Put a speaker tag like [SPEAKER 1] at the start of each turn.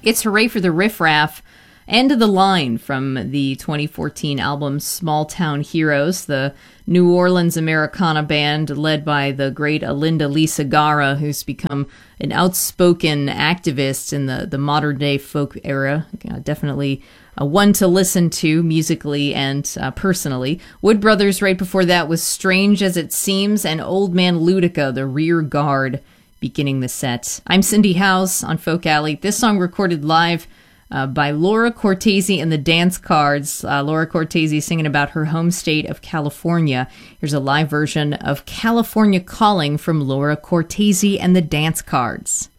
[SPEAKER 1] It's Hooray for the Riff Raff. End of the line from the 2014 album Small Town Heroes, the New Orleans Americana band led by the great Alinda Lee Segarra, who's become an outspoken activist in the modern day folk era. Definitely one to listen to musically and personally. Wood Brothers right before that was Strange as It Seems, and Old Man Ludica, the Rear Guard, beginning the set. I'm Cindy House on Folk Alley. This song recorded live by Laura Cortese and the Dance Cards. Laura Cortese singing about her home state of California. Here's a live version of California Calling from Laura Cortese and the Dance Cards.